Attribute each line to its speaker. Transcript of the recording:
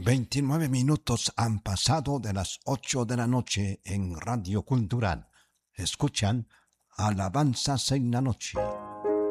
Speaker 1: 29 minutos han pasado de las 8 de la noche en Radio Cultural. Escuchan Alabanzas en la Noche.